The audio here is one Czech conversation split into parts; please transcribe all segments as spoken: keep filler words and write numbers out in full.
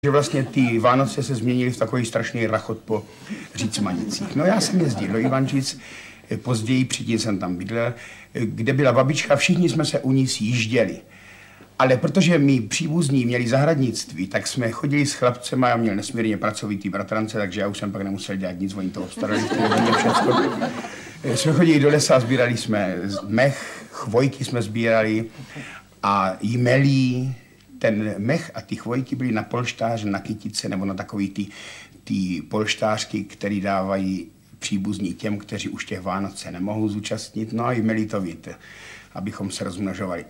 Že vlastně ty Vánoce se změnily v takový strašný rachot po Řícmanicích. No já jsem jezdil do Ivančic, později předtím jsem tam bydlel, kde byla babička, všichni jsme se u ní sjížděli. Ale protože my příbuzní měli zahradnictví, tak jsme chodili s chlapcema, já měl nesmírně pracovitý bratrance, takže já už jsem pak nemusel dělat nic, oni to obstarali v té rodině všecko. Jsme chodili do lesa, sbírali jsme mech, chvojky jsme sbírali a jmelí. Ten mech a ty chvojky byly na polštáře, na kytice nebo na takový ty, ty polštářky, které dávají příbuzní těm, kteří už těch Vánoce nemohou zúčastnit. No a jmelí to víte, abychom se rozmnožovali.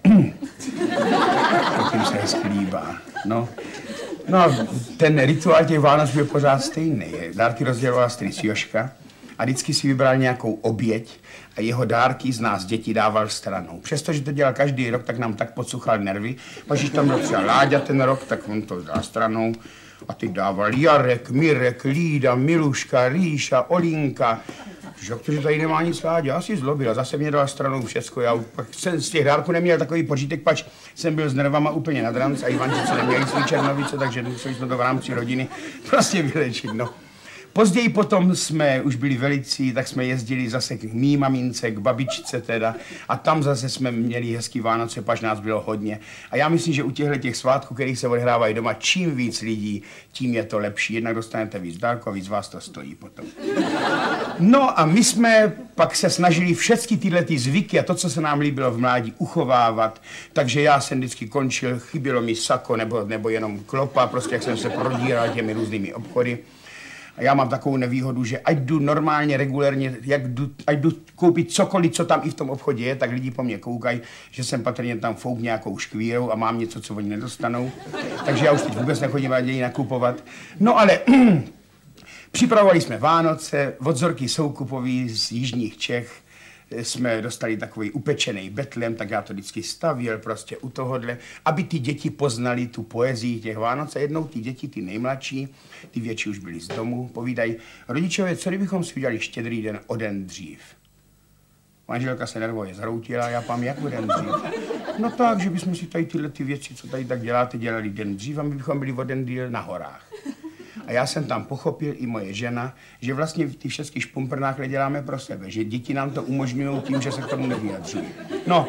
Tím se hezky líbá. No. No a ten rituál těch Vánoc byl pořád stejný. Dárky rozdělovala strýc Joška a vždycky si vybral nějakou oběť a jeho dárky z nás děti dával stranou. Přestože to dělal každý rok, tak nám tak podsuchal nervy. Pak když tam byl třeba Láďa ten rok, tak on to dal stranou a ty dával Jarek, Mirek, Lída, Miluška, Ríša, Olinka. Protože tady nemá nic Láďa, asi zlobil a zase mě dal stranou všecko. Já pak jsem z těch dárků neměl takový pořítek, pač jsem byl s nervama úplně nad ranc a Ivančice neměli svý Černovice, takže museli jsme to v rámci rodiny prostě vylečit, no. Později potom jsme už byli velicí, tak jsme jezdili zase k mý mamince, k babičce teda a tam zase jsme měli hezký Vánoce, pač nás bylo hodně. A já myslím, že u těchto těch svátků, kterých se odehrávají doma, čím víc lidí, tím je to lepší. Jednak dostanete víc dárku a víc vás to stojí potom. No a my jsme pak se snažili všechny tyhle ty zvyky a to, co se nám líbilo v mládí, uchovávat. Takže já jsem vždycky končil, chybělo mi sako nebo, nebo jenom klopa, prostě jak jsem se prodíral těmi různými obchody. A já mám takovou nevýhodu, že ať jdu normálně, regulérně, jak jdu, ať jdu koupit cokoliv, co tam i v tom obchodě je, tak lidi po mně koukají, že jsem patrně tam fouk nějakou škvírou a mám něco, co oni nedostanou. Takže já už teď vůbec nechodím raději nakupovat. No ale připravovali jsme Vánoce, od Zorky Soukupový z jižních Čech jsme dostali takový upečený betlem, tak já to vždycky stavěl prostě u tohohle, aby ty děti poznali tu poezii těch Vánoc. A jednou ty děti, ty nejmladší, ty větší už byli z domu, povídají, rodičové, co kdybychom si udělali Štědrý den o den dřív? Manželka se nervově zhroutila, já pám, jak o den dřív? No tak, že bychom si tady tyhle ty věci, co tady tak děláte, dělali den dřív a my bychom byli o den díl na horách. A já jsem tam pochopil, i moje žena, že vlastně ty všechny špumprnákle děláme pro sebe, že děti nám to umožňují tím, že se k tomu nevyjadřují. No,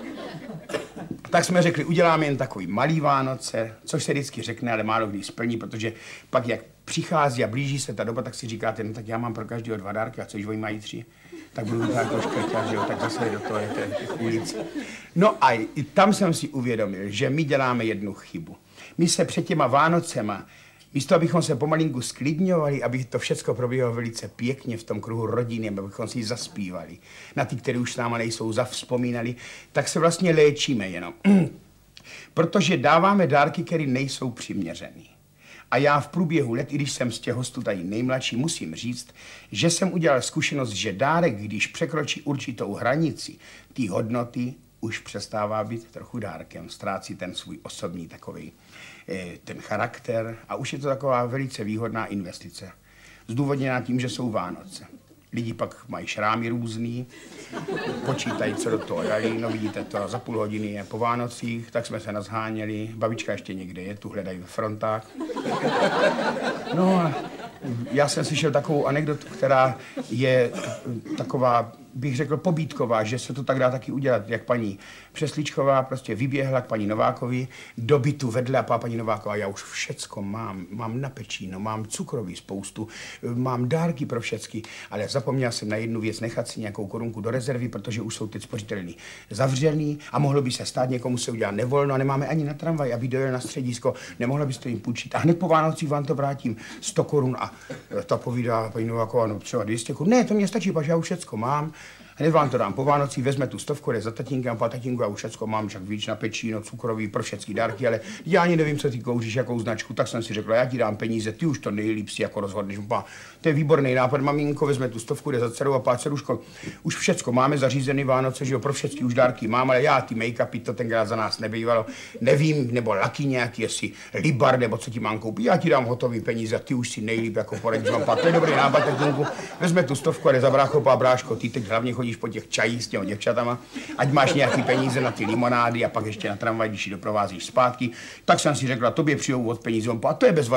tak jsme řekli, uděláme jen takový malý Vánoce, což se vždycky řekne, ale málo kdy splní, protože pak jak přichází a blíží se ta doba, tak si říkáte, no tak já mám pro každého dva dárky, a co, když oni mají tři? Tak budu tak trošku škrťat, že jo, tak zase do toho je těch ulic. No a i tam jsem si uvědomil, že my děláme jednu chybu. My se před těma Vánocema místo, abychom se pomalinku sklidňovali, aby to všecko probíhalo velice pěkně v tom kruhu rodiny, abychom si zaspívali, na ty, které už s náma nejsou, zavzpomínali, tak se vlastně léčíme jenom. Protože dáváme dárky, které nejsou přiměřené. A já v průběhu let, i když jsem z těch hostů tady nejmladší, musím říct, že jsem udělal zkušenost, že dárek, když překročí určitou hranici té hodnoty, už přestává být trochu dárkem, ztrácí ten svůj osobní takový ten charakter a už je to taková velice výhodná investice. Zdůvodněná tím, že jsou Vánoce. Lidi pak mají šrámy různý, počítají, co do toho dali, no vidíte to, za půl hodiny je po Vánocích, tak jsme se nazháněli, babička ještě někde je, tu hledají ve frontách. No a já jsem slyšel takovou anekdotu, která je taková, bych řekl, pobídková, že se to tak dá taky udělat, jak paní Přesličková prostě vyběhla k paní Novákovi do bytu vedle a paní Nováková, já už všecko mám, mám na pečíno, mám cukroví spoustu, mám dárky pro všecky, ale zapomněl jsem na jednu věc, nechat si nějakou korunku do rezervy, protože už jsou teď spořitelný zavřený a mohlo by se stát, někomu se udělat nevolno a nemáme ani na tramvaj, aby dojel na středisko, nemohla byste jim půjčit a hned po Vánocích vám to vrátím sto korun a ta povídá paní Nováková, no třeba dvě stě korun, ne, to mě stačí, pač já už všecko mám. Hned vám to dám po Vánocích, vezme tu stovku, jde za tatínkem, po tatínku, já už všecko mám, však víc na pečíno, cukroví, pro všechny dárky, ale já ani nevím, co ty kouříš, jakou značku, tak jsem si řekla, já ti dám peníze, ty už to nejlíp si jako rozhodneš. Pa, to je výborný nápad, maminko, vezme tu stovku, jde za dcerou a pá, dceruško, už všecko máme zařízený Vánoce, že jo, pro všechny už dárky mám, ale já ty make-upy, to tenkrát za nás nebývalo, nevím, nebo laky nějaký, jestli Libar, nebo co ti mám koupit, já ti dám hotový peníze, ty už si nejlíp jako poradíš, mám pak, to je dobrý nápad, tatínku, vezme tu stovku a jde za brácho, pá, bráško, ty teď hlavně chodí chodíš po těch čajích s těmi děvčatama, ať máš nějaký peníze na ty limonády a pak ještě na tramvaj, když ji doprovázíš zpátky. Tak jsem si řekla, tobě přijou od peníze, a to je bez